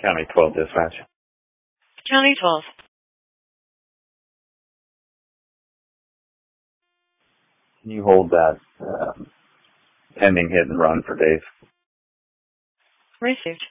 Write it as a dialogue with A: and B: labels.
A: County 12 dispatch.
B: County 12.
A: Can you hold that pending hit and run for Dave?
B: Received.